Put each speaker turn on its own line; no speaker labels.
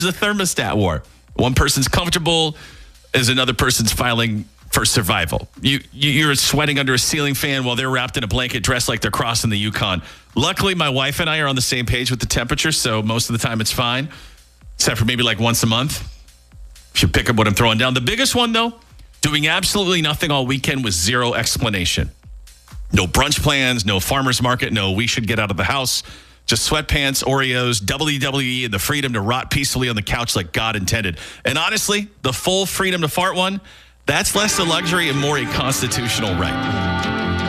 a thermostat war. One person's comfortable as another person's filing for survival. You're sweating under a ceiling fan while they're wrapped in a blanket dressed like they're crossing the Yukon. Luckily, my wife and I are on the same page with the temperature, so most of the time it's fine, except for maybe like once a month. If you pick up what I'm throwing down. The biggest one, though, doing absolutely nothing all weekend with zero explanation. No brunch plans, no farmer's market, no we should get out of the house. Just sweatpants, Oreos, WWE, and the freedom to rot peacefully on the couch like God intended. And honestly, the full freedom to fart one, that's less a luxury and more a constitutional right.